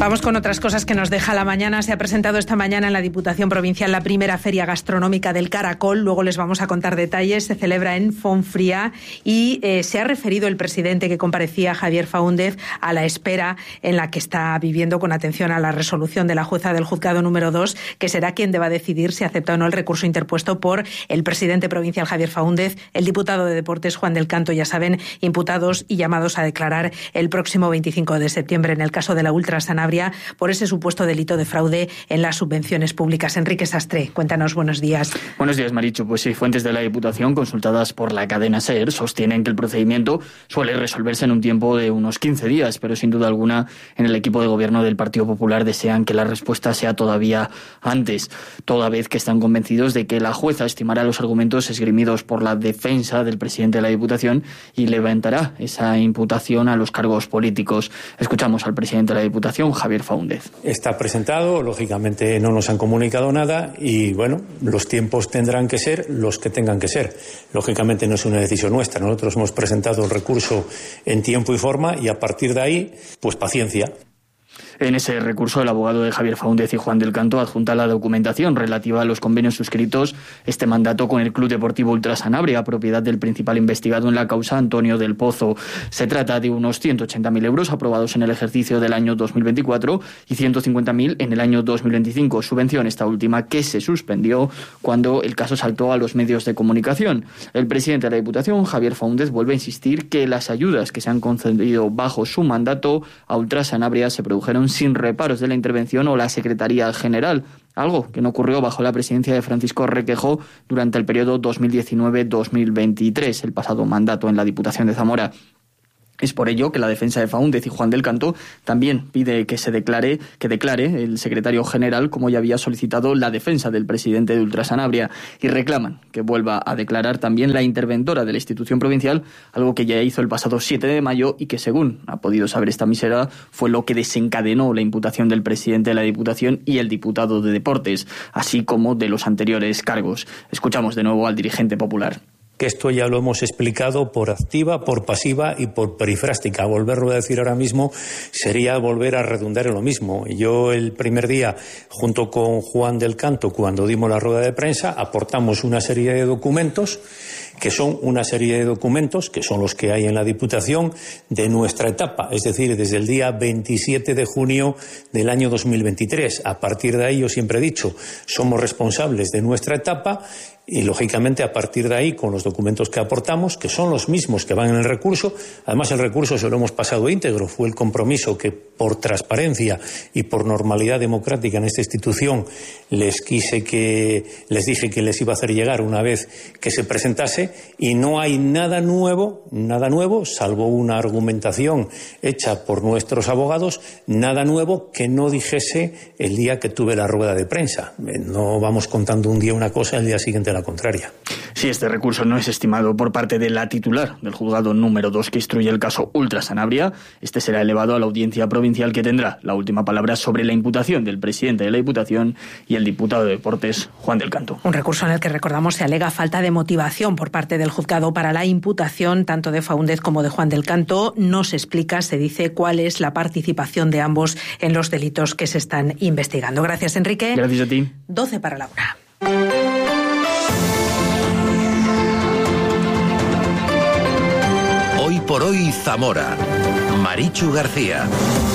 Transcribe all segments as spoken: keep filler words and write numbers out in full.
Vamos con otras cosas que nos deja la mañana. Se ha presentado esta mañana en la Diputación Provincial la primera feria gastronómica del Caracol. Luego les vamos a contar detalles. Se celebra en Fonfría y eh, se ha referido el presidente que comparecía, Javier Faúndez, a la espera en la que está viviendo con atención a la resolución de la jueza del juzgado número dos, que será quien deba decidir si acepta o no el recurso interpuesto por el presidente provincial Javier Faúndez, el diputado de Deportes Juan del Canto, ya saben, imputados y llamados a declarar el próximo veinticinco de septiembre en el caso de la Ultra Sanabria por ese supuesto delito de fraude en las subvenciones públicas. Enrique Sastre, cuéntanos, buenos días. Buenos días, Marichu. Pues sí, fuentes de la Diputación consultadas por la cadena SER sostienen que el procedimiento suele resolverse en un tiempo de unos quince días, pero sin duda alguna en el equipo de gobierno del Partido Popular desean que la respuesta sea todavía antes, toda vez que están convencidos de que la jueza estimará los argumentos esgrimidos por la defensa del presidente de la Diputación y levantará esa imputación a los cargos políticos. Escuchamos al presidente de la Diputación, Javier Faúndez. Está presentado, lógicamente no nos han comunicado nada y bueno, los tiempos tendrán que ser los que tengan que ser. Lógicamente no es una decisión nuestra, nosotros hemos presentado el recurso en tiempo y forma y a partir de ahí, pues paciencia. En ese recurso, el abogado de Javier Faúndez y Juan del Canto adjunta la documentación relativa a los convenios suscritos este mandato con el Club Deportivo Ultra Sanabria, propiedad del principal investigado en la causa, Antonio del Pozo. Se trata de unos ciento ochenta mil euros aprobados en el ejercicio del año dos mil veinticuatro y ciento cincuenta mil en el año dos mil veinticinco. Subvención esta última que se suspendió cuando el caso saltó a los medios de comunicación. El presidente de la Diputación, Javier Faúndez, vuelve a insistir que las ayudas que se han concedido bajo su mandato a Ultra Sanabria se produjeron sin reparos de la intervención o la Secretaría General, algo que no ocurrió bajo la presidencia de Francisco Requejo durante el periodo dos mil diecinueve dos mil veintitrés, el pasado mandato en la Diputación de Zamora. Es por ello que la defensa de Faúndez y Juan del Canto también pide que se declare, que declare el secretario general, como ya había solicitado la defensa del presidente de Ultra Sanabria, y reclaman que vuelva a declarar también la interventora de la institución provincial, algo que ya hizo el pasado siete de mayo y que, según ha podido saber esta emisora, fue lo que desencadenó la imputación del presidente de la Diputación y el diputado de Deportes, así como de los anteriores cargos. Escuchamos de nuevo al dirigente popular. Que esto ya lo hemos explicado por activa, por pasiva y por perifrástica. Volverlo a decir ahora mismo sería volver a redundar en lo mismo. Yo el primer día, junto con Juan del Canto, cuando dimos la rueda de prensa, aportamos una serie de documentos que son una serie de documentos, que son los que hay en la Diputación, de nuestra etapa, es decir, desde el día veintisiete de junio del año dos mil veintitrés. A partir de ahí, yo siempre he dicho, somos responsables de nuestra etapa y, lógicamente, a partir de ahí, con los documentos que aportamos, que son los mismos que van en el recurso, además el recurso se lo hemos pasado íntegro, fue el compromiso que, por transparencia y por normalidad democrática en esta institución, les quise que, les dije que les iba a hacer llegar una vez que se presentase, y no hay nada nuevo, nada nuevo, salvo una argumentación hecha por nuestros abogados, nada nuevo que no dijese el día que tuve la rueda de prensa. No vamos contando un día una cosa, el día siguiente la contraria. Si este recurso no es estimado por parte de la titular del juzgado número dos que instruye el caso Ultra Sanabria, este será elevado a la audiencia provincial, que tendrá la última palabra sobre la imputación del presidente de la Diputación y el diputado de Deportes, Juan del Canto. Un recurso en el que, recordamos, se alega falta de motivación por parte del juzgado para la imputación tanto de Faúndez como de Juan del Canto. No se explica, se dice, cuál es la participación de ambos en los delitos que se están investigando. Gracias, Enrique. Gracias a ti. doce para la una. Hoy por hoy Zamora. Marichu García.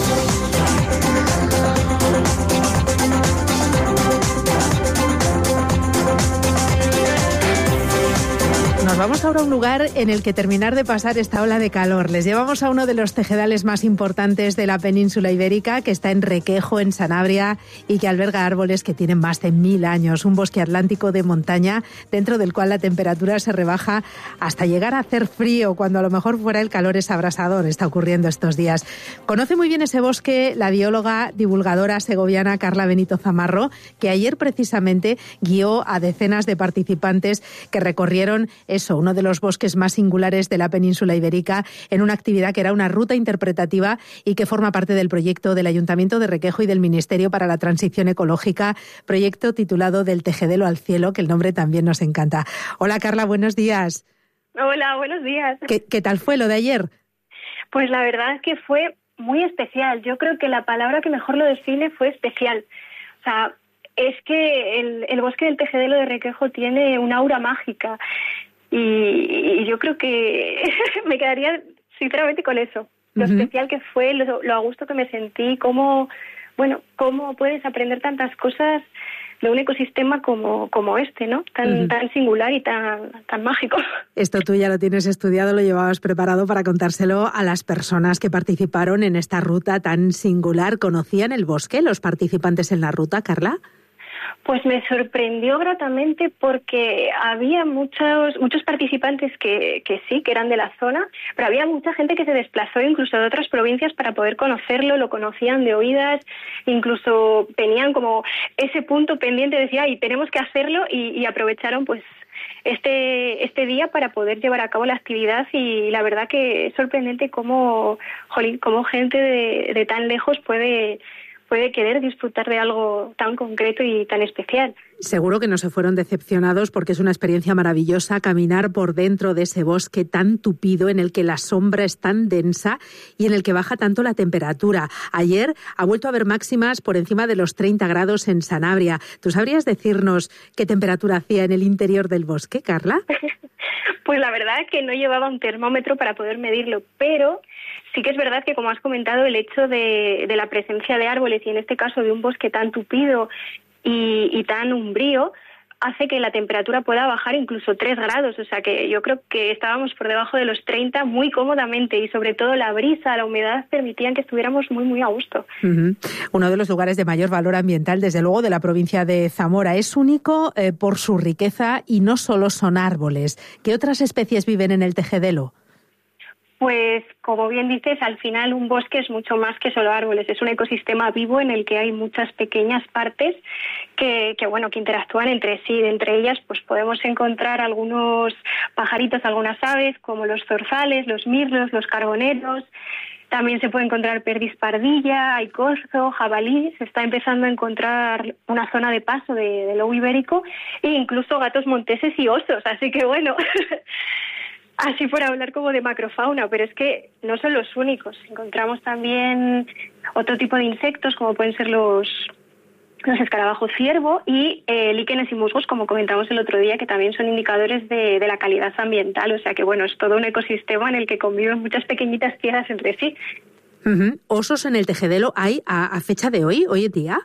Nos vamos ahora a un lugar en el que terminar de pasar esta ola de calor. Les llevamos a uno de los tejedales más importantes de la península ibérica, que está en Requejo, en Sanabria, y que alberga árboles que tienen más de mil años. Un bosque atlántico de montaña, dentro del cual la temperatura se rebaja hasta llegar a hacer frío, cuando a lo mejor fuera el calor es abrasador. Está ocurriendo estos días. Conoce muy bien ese bosque la bióloga, divulgadora segoviana Carla Benito Zamarro, que ayer precisamente guió a decenas de participantes que recorrieron eso, uno de los bosques más singulares de la península ibérica, en una actividad que era una ruta interpretativa y que forma parte del proyecto del Ayuntamiento de Requejo y del Ministerio para la Transición Ecológica, proyecto titulado Del Tejedelo al Cielo, que el nombre también nos encanta. Hola, Carla, buenos días. Hola, buenos días. ¿Qué, qué tal fue lo de ayer? Pues la verdad es que fue muy especial. Yo creo que la palabra que mejor lo define fue especial. O sea, es que el, el bosque del Tejedelo de Requejo tiene una aura mágica y, y yo creo que me quedaría sinceramente con eso. Lo uh-huh. especial que fue, lo, lo a gusto que me sentí, cómo, bueno, cómo puedes aprender tantas cosas de un ecosistema como, como este, ¿no? Tan, uh-huh. tan singular y tan, tan mágico. Esto tú ya lo tienes estudiado, lo llevabas preparado para contárselo a las personas que participaron en esta ruta tan singular. ¿Conocían el bosque los participantes en la ruta, Carla? Pues me sorprendió gratamente porque había muchos muchos participantes que, que sí, que eran de la zona, pero había mucha gente que se desplazó incluso de otras provincias para poder conocerlo, lo conocían de oídas, incluso tenían como ese punto pendiente de decir, ay, tenemos que hacerlo, y, y aprovecharon pues este este día para poder llevar a cabo la actividad, y la verdad que es sorprendente cómo, jolín, cómo gente de, de tan lejos puede... puede querer disfrutar de algo tan concreto y tan especial. Seguro que no se fueron decepcionados, porque es una experiencia maravillosa caminar por dentro de ese bosque tan tupido, en el que la sombra es tan densa y en el que baja tanto la temperatura. Ayer ha vuelto a haber máximas por encima de los treinta grados en Sanabria. ¿Tú sabrías decirnos qué temperatura hacía en el interior del bosque, Carla? Pues la verdad es que no llevaba un termómetro para poder medirlo, pero sí que es verdad que, como has comentado, el hecho de, de la presencia de árboles, y en este caso de un bosque tan tupido y, y tan umbrío, hace que la temperatura pueda bajar incluso tres grados. O sea que yo creo que estábamos por debajo de los treinta muy cómodamente, y sobre todo la brisa, la humedad permitían que estuviéramos muy, muy a gusto. Uh-huh. Uno de los lugares de mayor valor ambiental, desde luego, de la provincia de Zamora. Es único eh, por su riqueza, y no solo son árboles. ¿Qué otras especies viven en el Tejedelo? Pues, como bien dices, al final un bosque es mucho más que solo árboles. Es un ecosistema vivo en el que hay muchas pequeñas partes que, que bueno, que interactúan entre sí. Entre ellas, pues podemos encontrar algunos pajaritos, algunas aves, como los zorzales, los mirlos, los carboneros. También se puede encontrar perdiz pardilla, hay corzo, jabalí. Se está empezando a encontrar una zona de paso de, de lobo ibérico, e incluso gatos monteses y osos. Así que, bueno... Así por hablar como de macrofauna, pero es que no son los únicos. Encontramos también otro tipo de insectos, como pueden ser los, los escarabajos ciervo, y eh, líquenes y musgos, como comentamos el otro día, que también son indicadores de, de la calidad ambiental. O sea que, bueno, es todo un ecosistema en el que conviven muchas pequeñitas piezas entre sí. Uh-huh. ¿Osos en el Tejedelo hay a, a fecha de hoy, hoy en día?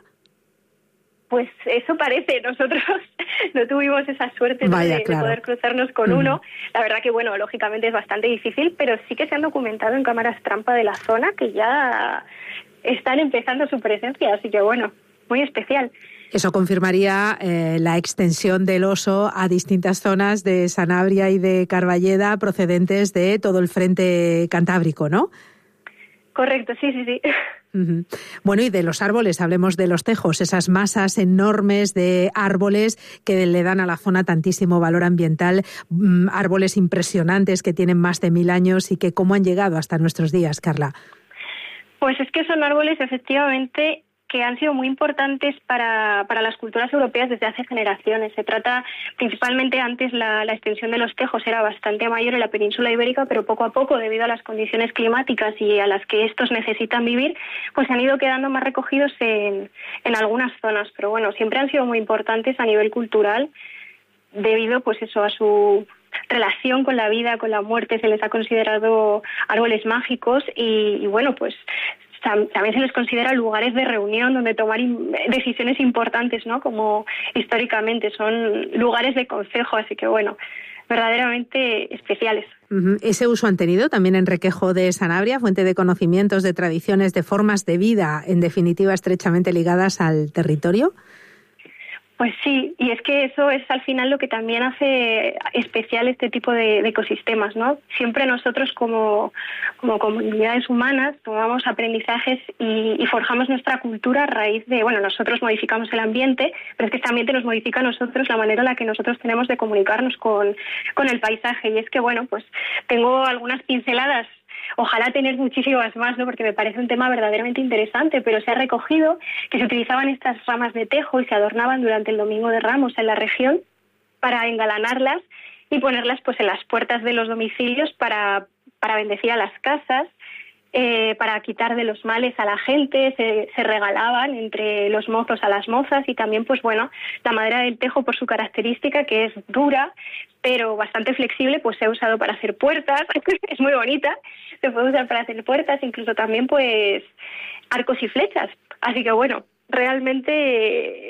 Pues eso parece. Nosotros no tuvimos esa suerte Vaya, de, claro. de poder cruzarnos con uh-huh. uno. La verdad que, bueno, lógicamente es bastante difícil, pero sí que se han documentado en cámaras trampa de la zona que ya están empezando su presencia. Así que, bueno, muy especial. Eso confirmaría eh, la extensión del oso a distintas zonas de Sanabria y de Carballeda, procedentes de todo el frente cantábrico, ¿no? Correcto, sí, sí, sí. Uh-huh. Bueno, y de los árboles, hablemos de los tejos, esas masas enormes de árboles que le dan a la zona tantísimo valor ambiental, um, árboles impresionantes que tienen más de mil años y que cómo han llegado hasta nuestros días, Carla. Pues es que son árboles, efectivamente, que han sido muy importantes para, para las culturas europeas desde hace generaciones. Se trata principalmente, antes la, la extensión de los tejos era bastante mayor en la península ibérica, pero poco a poco, debido a las condiciones climáticas y a las que estos necesitan vivir, pues se han ido quedando más recogidos en, en algunas zonas. Pero bueno, siempre han sido muy importantes a nivel cultural, debido pues eso a su relación con la vida, con la muerte. Se les ha considerado árboles mágicos y, y bueno, pues también se les considera lugares de reunión donde tomar decisiones importantes, ¿no? Como históricamente son lugares de concejo, así que bueno, verdaderamente especiales. Uh-huh. Ese uso han tenido también en Requejo de Sanabria, fuente de conocimientos, de tradiciones, de formas de vida, en definitiva estrechamente ligadas al territorio. Pues sí, y es que eso es al final lo que también hace especial este tipo de, de ecosistemas, ¿no? Siempre nosotros como, como comunidades humanas tomamos aprendizajes y, y forjamos nuestra cultura a raíz de, bueno, nosotros modificamos el ambiente, pero es que este ambiente nos modifica a nosotros la manera en la que nosotros tenemos de comunicarnos con, con el paisaje. Y es que, bueno, pues tengo algunas pinceladas. Ojalá tener muchísimas más, ¿no? Porque me parece un tema verdaderamente interesante, pero se ha recogido que se utilizaban estas ramas de tejo y se adornaban durante el Domingo de Ramos en la región para engalanarlas y ponerlas pues en las puertas de los domicilios para, para bendecir a las casas. eh, para quitar de los males a la gente, se, se regalaban entre los mozos a las mozas, y también, pues bueno, la madera del tejo, por su característica, que es dura, pero bastante flexible, pues se ha usado para hacer puertas, es muy bonita, se puede usar para hacer puertas, incluso también, pues, arcos y flechas. Así que bueno, realmente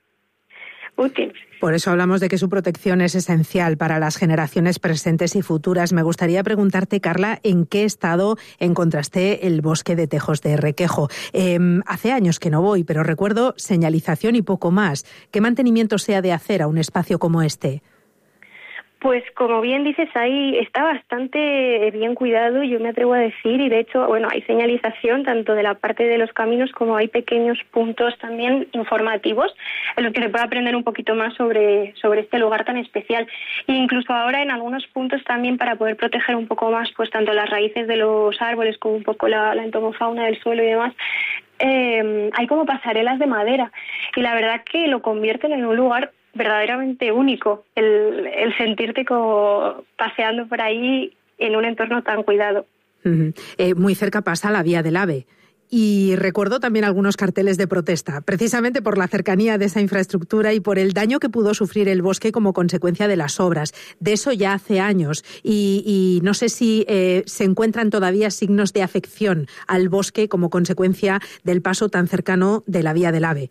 útil. Por eso hablamos de que su protección es esencial para las generaciones presentes y futuras. Me gustaría preguntarte, Carla, ¿en qué estado encontraste el bosque de tejos de Requejo? Eh, hace años que no voy, pero recuerdo señalización y poco más. ¿Qué mantenimiento se ha de hacer a un espacio como este? Pues como bien dices, ahí está bastante bien cuidado, yo me atrevo a decir, y de hecho, bueno, hay señalización tanto de la parte de los caminos como hay pequeños puntos también informativos en los que se puede aprender un poquito más sobre, sobre este lugar tan especial. E incluso ahora en algunos puntos también, para poder proteger un poco más, pues tanto las raíces de los árboles como un poco la, la entomofauna del suelo y demás, eh, hay como pasarelas de madera, y la verdad que lo convierten en un lugar verdaderamente único, el, el sentirte como paseando por ahí en un entorno tan cuidado. Uh-huh. Eh, muy cerca pasa la Vía del Ave. Y recuerdo también algunos carteles de protesta, precisamente por la cercanía de esa infraestructura y por el daño que pudo sufrir el bosque como consecuencia de las obras. De eso ya hace años. Y, y no sé si eh, se encuentran todavía signos de afección al bosque como consecuencia del paso tan cercano de la Vía del Ave.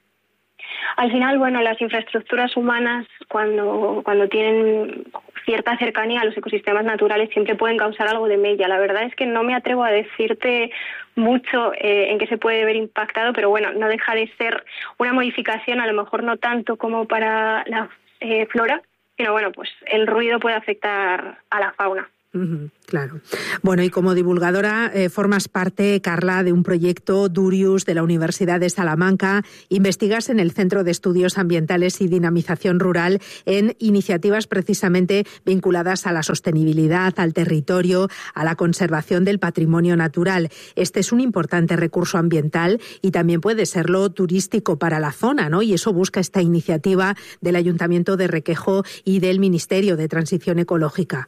Al final, bueno, las infraestructuras humanas, cuando, cuando tienen cierta cercanía a los ecosistemas naturales, siempre pueden causar algo de mella. La verdad es que no me atrevo a decirte mucho eh, en qué se puede ver impactado, pero bueno, no deja de ser una modificación, a lo mejor no tanto como para la eh, flora, sino bueno, pues el ruido puede afectar a la fauna. Uh-huh, claro. Bueno, y como divulgadora eh, formas parte, Carla, de un proyecto Durius de la Universidad de Salamanca. Investigas en el Centro de Estudios Ambientales y Dinamización Rural en iniciativas precisamente vinculadas a la sostenibilidad, al territorio, a la conservación del patrimonio natural. Este es un importante recurso ambiental y también puede serlo turístico para la zona, ¿no? Y eso busca esta iniciativa del Ayuntamiento de Requejo y del Ministerio de Transición Ecológica.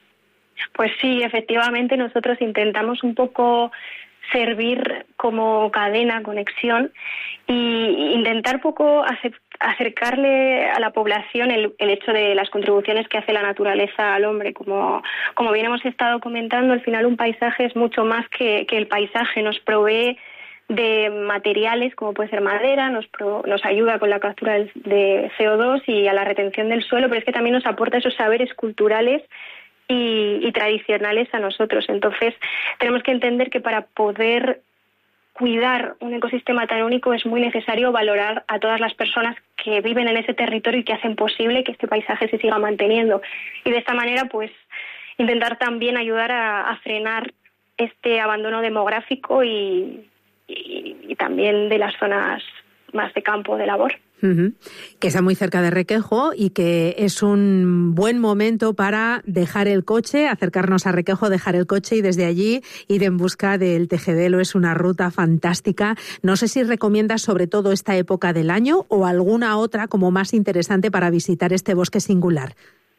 Pues sí, efectivamente, nosotros intentamos un poco servir como cadena, conexión, y intentar poco acercarle a la población el, el hecho de las contribuciones que hace la naturaleza al hombre. Como, como bien hemos estado comentando, al final un paisaje es mucho más que, que el paisaje. Nos provee de materiales como puede ser madera, nos, pro, nos ayuda con la captura del, de C O dos y a la retención del suelo, pero es que también nos aporta esos saberes culturales Y, y tradicionales a nosotros. Entonces, tenemos que entender que para poder cuidar un ecosistema tan único es muy necesario valorar a todas las personas que viven en ese territorio y que hacen posible que este paisaje se siga manteniendo. Y de esta manera, pues, intentar también ayudar a, a frenar este abandono demográfico y, y, y también de las zonas más de campo, de labor. Uh-huh. Que está muy cerca de Requejo y que es un buen momento para dejar el coche, acercarnos a Requejo, dejar el coche y desde allí ir en busca del Tejedelo. Es una ruta fantástica. No sé si recomiendas sobre todo esta época del año o alguna otra como más interesante para visitar este bosque singular.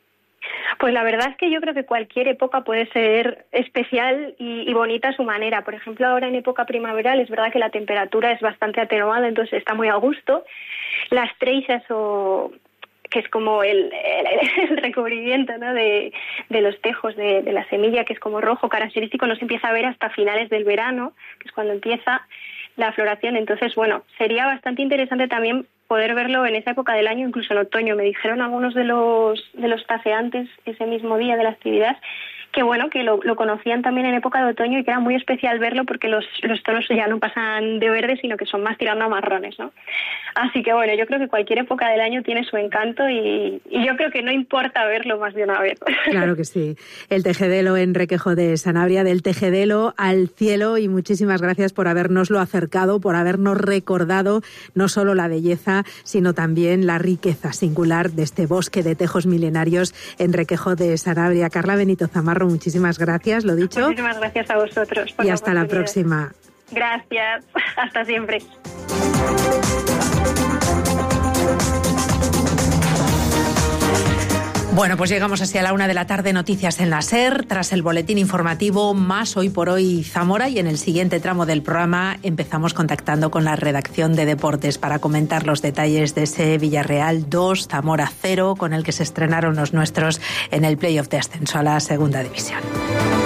Pues la verdad es que yo creo que cualquier época puede ser especial y, y bonita a su manera. Por ejemplo, ahora en época primaveral es verdad que la temperatura es bastante atenuada, entonces está muy a gusto. Las treixas, o que es como el, el, el recubrimiento, ¿no?, de, de los tejos de, de la semilla, que es como rojo característico, no se empieza a ver hasta finales del verano, que es cuando empieza la floración. Entonces, bueno, sería bastante interesante también poder verlo en esa época del año, incluso en otoño. Me dijeron algunos de los de los paseantes ese mismo día de la actividad que bueno, que lo, lo conocían también en época de otoño y que era muy especial verlo porque los, los tonos ya no pasan de verde, sino que son más tirando a marrones, ¿no? Así que bueno, yo creo que cualquier época del año tiene su encanto y, y yo creo que no importa verlo más de una vez. Claro que sí. El Tejedelo en Requejo de Sanabria, del Tejedelo al cielo, y muchísimas gracias por habernoslo acercado, por habernos recordado no solo la belleza, sino también la riqueza singular de este bosque de tejos milenarios en Requejo de Sanabria. Carla Benito Zamarro, muchísimas gracias, lo dicho. Muchísimas gracias a vosotros. Y hasta la próxima. Gracias, hasta siempre. Bueno, pues llegamos así a la una de la tarde, noticias en la SER. Tras el boletín informativo, más Hoy por Hoy Zamora, y en el siguiente tramo del programa empezamos contactando con la redacción de deportes para comentar los detalles de ese Villarreal dos, Zamora cero, con el que se estrenaron los nuestros en el playoff de ascenso a la segunda división.